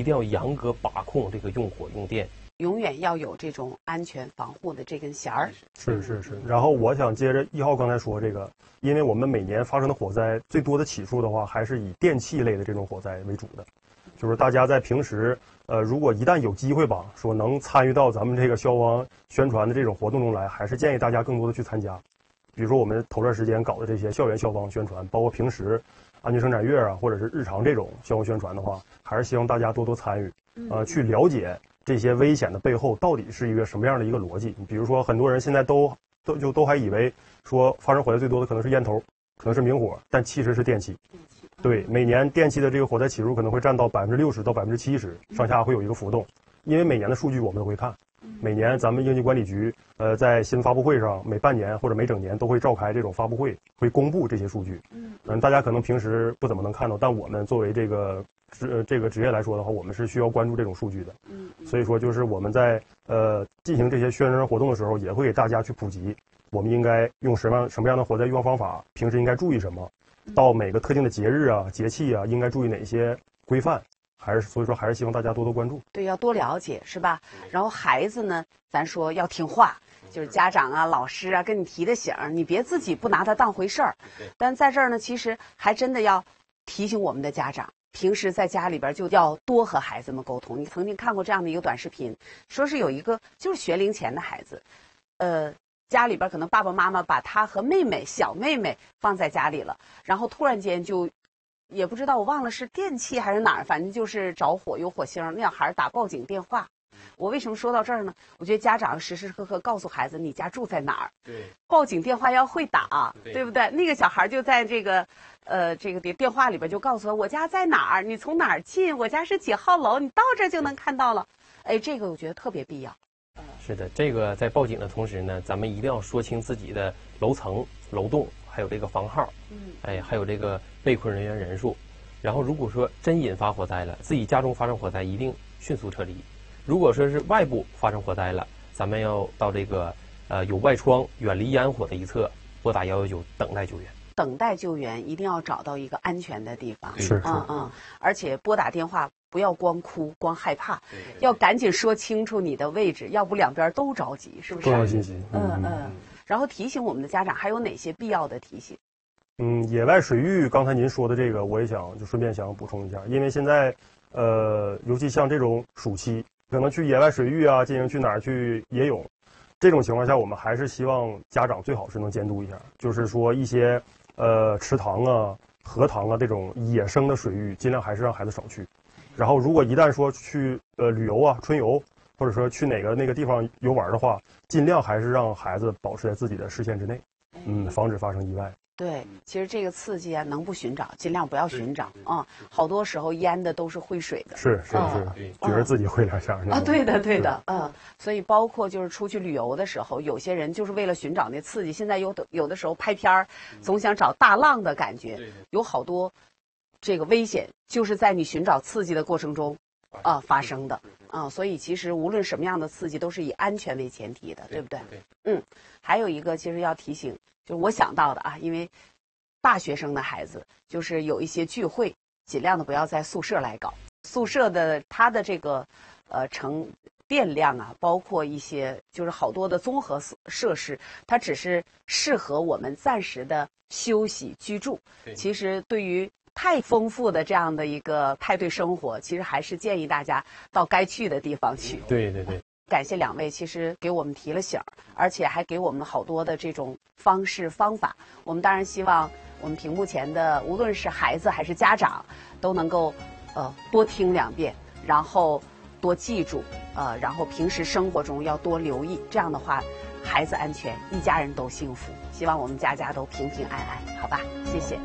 定要严格把控这个用火用电。 永远要有这种安全防护的这根弦儿。 是。然后我想接着1号刚才说这个，因为我们每年发生的火灾最多的起数的话，还是以电器类的这种火灾为主的。就是大家在平时，如果一旦有机会吧，说能参与到咱们这个消防宣传的这种活动中来，还是建议大家更多的去参加。比如说我们头段时间搞的这些校园消防宣传，包括平时安全生产月啊，或者是日常这种消防宣传的话，还是希望大家多多参与，去了解这些危险的背后到底是一个什么样的一个逻辑。比如说很多人现在都还以为说发生火灾最多的可能是烟头，可能是明火，但其实是电器。对，每年电器的这个火灾起数可能会占到60%到70%上下，会有一个浮动。因为每年的数据我们都会看，每年咱们应急管理局在新闻发布会上，每半年或者每整年都会召开这种发布会，会公布这些数据。大家可能平时不怎么能看到，但我们作为这个职业来说的话，我们是需要关注这种数据的。所以说就是我们在进行这些宣传活动的时候，也会给大家去普及，我们应该用什么样的火灾预防方法，平时应该注意什么，到每个特定的节日啊、节气啊，应该注意哪些规范。所以说还是希望大家多多关注。 对，要多了解，是吧？然后孩子呢，咱说要听话，就是家长啊、老师啊跟你提的醒，你别自己不拿它当回事儿。但在这儿呢，其实还真的要提醒我们的家长，平时在家里边就要多和孩子们沟通。你曾经看过这样的一个短视频，说是有一个就是学龄前的孩子，家里边可能爸爸妈妈把他和小妹妹放在家里了，然后突然间就。也不知道我忘了是电器还是哪儿，反正就是着火有火星，那小孩打报警电话。我为什么说到这儿呢？我觉得家长时时刻刻告诉孩子你家住在哪儿， 对， 报警电话要会打，对不对？那个小孩就在这个电话里边就告诉他我家在哪儿，你从哪儿进，我家是几号楼，你到这就能看到了。哎，这个我觉得特别必要。 是的，这个在报警的同时呢，咱们一定要说清自己的楼层、楼栋，还有这个房号，还有这个被困人员人数。然后如果说真引发火灾了，自己家中发生火灾，一定迅速撤离。如果说是外部发生火灾了，咱们要到这个有外窗、远离烟火的一侧，拨打119等待救援。 等待救援一定要找到一个安全的地方， 是， 而且拨打电话不要光哭光害怕，要赶紧说清楚你的位置，要不两边都着急，是不是？ 重要信息。 然后提醒我们的家长还有哪些必要的提醒？ 野外水域，刚才您说的这个，我也想就顺便想补充一下，因为现在尤其像这种暑期，可能去野外水域啊，进行去哪儿去野泳，这种情况下，我们还是希望家长最好是能监督一下，就是说一些池塘啊、荷塘啊这种野生的水域，尽量还是让孩子少去。然后，如果一旦说去旅游啊、春游，或者说去那个地方游玩的话，尽量还是让孩子保持在自己的视线之内，防止发生意外。 对，其实这个刺激啊，能不寻找尽量不要寻找啊。好多时候淹的都是会水的， 是，觉得自己会两下啊。对的，所以包括就是出去旅游的时候，有些人就是为了寻找那刺激，现在有的时候拍片儿，总想找大浪的感觉，有好多这个危险就是在你寻找刺激的过程中发生的啊。所以其实无论什么样的刺激，都是以安全为前提的，对不对？还有一个其实要提醒。就是我想到的啊，因为大学生的孩子就是有一些聚会，尽量的不要在宿舍来搞。宿舍的它的这个成电量啊，包括一些就是好多的综合设施，它只是适合我们暂时的休息居住。其实对于太丰富的这样的一个派对生活，其实还是建议大家到该去的地方去。 对。 感谢两位，其实给我们提了醒儿，而且还给我们好多的这种方式方法。我们当然希望我们屏幕前的无论是孩子还是家长，都能够多听2遍，然后多记住，然后平时生活中要多留意。这样的话，孩子安全，一家人都幸福。希望我们家家都平平安安，好吧？谢谢。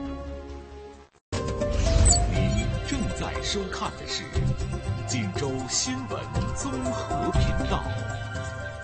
您正在收看的是锦州新闻综合频道。